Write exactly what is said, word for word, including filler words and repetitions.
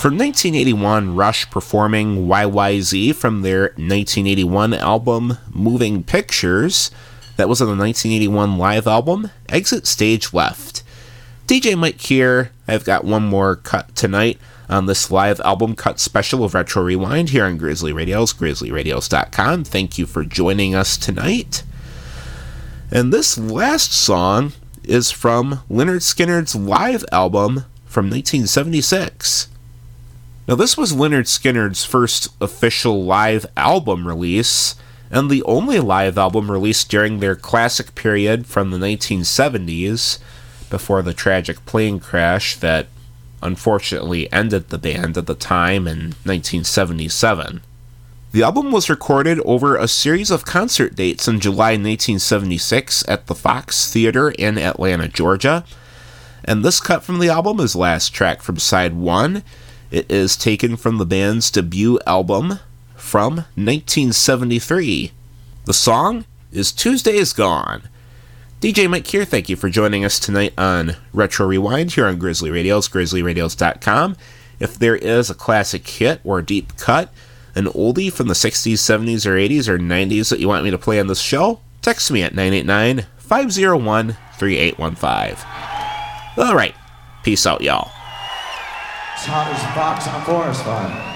From nineteen eighty-one, Rush performing Y Y Z from their nineteen eighty-one album Moving Pictures. That was on the nineteen eighty-one live album Exit Stage Left. D J Mike here. I've got one more cut tonight on this live album cut special of Retro Rewind here on Grizzly Radios, grizzly radios dot com. Thank you for joining us tonight. And this last song is from Lynyrd Skynyrd's live album from nineteen seventy-six. Now, this was Lynyrd Skynyrd's first official live album release, and the only live album released during their classic period from the nineteen seventies, before the tragic plane crash that unfortunately ended the band at the time in nineteen seventy-seven. The album was recorded over a series of concert dates in July nineteen seventy-six at the Fox Theater in Atlanta, Georgia, and this cut from the album is last track from side one. It is taken from the band's debut album from nineteen seventy-three. The song is Tuesday Is Gone. D J Mike here, thank you for joining us tonight on Retro Rewind here on Grizzly Radios, grizzly radios dot com. If there is a classic hit or deep cut, an oldie from the sixties, seventies, or eighties, or nineties that you want me to play on this show, text me at nine eight nine, five oh one, three eight one five. Alright, peace out, y'all. It's hot as a box on a forest fire.